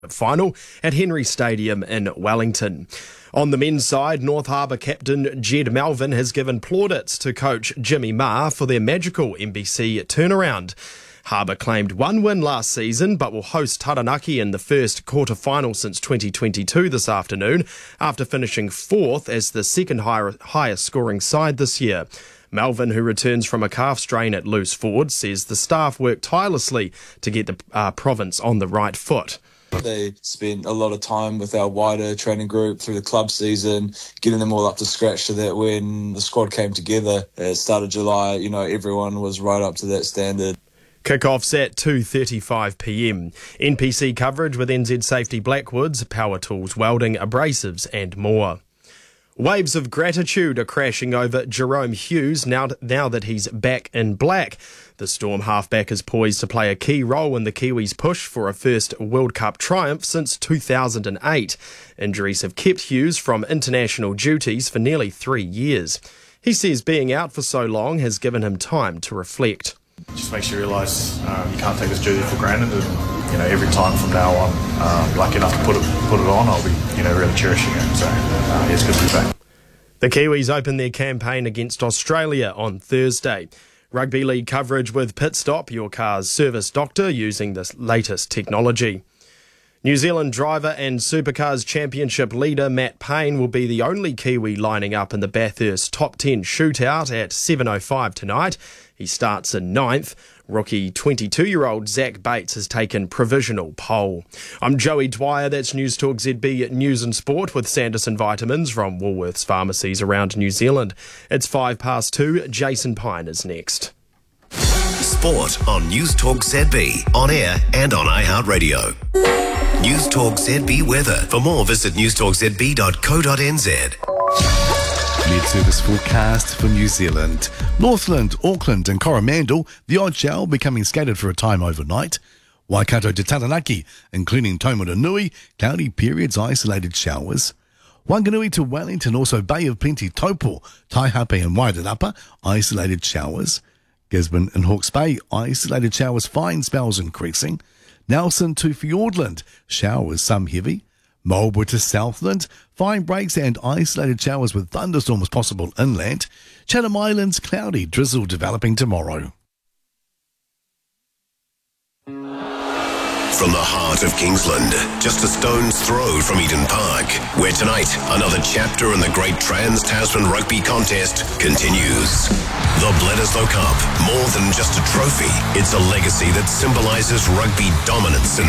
final at Henry Stadium in Wellington. On the men's side, North Harbour captain Jed Melvin has given plaudits to coach Jimmy Maher for their magical NBC turnaround. Harbour claimed one win last season but will host Taranaki in the first quarter-final since 2022 this afternoon after finishing fourth as the second highest scoring side this year. Melvin, who returns from a calf strain at Loose Ford, says the staff worked tirelessly to get the province on the right foot. They spent a lot of time with our wider training group through the club season, getting them all up to scratch so that when the squad came together at the start of July, everyone was right up to that standard. Kick-offs at 2:35pm. NPC coverage with NZ Safety Blackwoods, Power Tools Welding, Abrasives and more. Waves of gratitude are crashing over Jerome Hughes now that he's back in black. The Storm halfback is poised to play a key role in the Kiwis' push for a first World Cup triumph since 2008. Injuries have kept Hughes from international duties for nearly 3 years. He says being out for so long has given him time to reflect. Just makes you realise you can't take this jersey for granted, and every time from now on, lucky enough to put it on, I'll be really cherishing it. So it's good to be back. The Kiwis open their campaign against Australia on Thursday. Rugby league coverage with Pit Stop, your car's service doctor using the latest technology. New Zealand driver and Supercars Championship leader Matt Payne will be the only Kiwi lining up in the Bathurst Top 10 shootout at 7:05 tonight. He starts in 9th. Rookie 22-year-old Zach Bates has taken provisional pole. I'm Joey Dwyer, that's News Talk ZB News and Sport with Sanderson Vitamins from Woolworths pharmacies around New Zealand. It's 2:05. Jason Pine is next. Sport on News Talk ZB, on air and on iHeartRadio. News Talk ZB weather. For more, visit newstalkzb.co.nz. Mid-service forecast for New Zealand. Northland, Auckland and Coromandel, the odd shower becoming scattered for a time overnight. Waikato to Taranaki, including Taumarunui, cloudy periods, isolated showers. Wanganui to Wellington, also Bay of Plenty, Taupo, Taihape and Wairarapa, isolated showers. Gisborne and Hawke's Bay, isolated showers, fine spells increasing. Nelson to Fiordland, showers, some heavy. Marlborough to Southland, fine breaks and isolated showers with thunderstorms possible inland. Chatham Islands, cloudy, drizzle developing tomorrow. From the heart of Kingsland, just a stone's throw from Eden Park, where tonight another chapter in the Great Trans-Tasman Rugby Contest continues. The Bledisloe Cup, more than just a trophy, it's a legacy that symbolises rugby dominance in the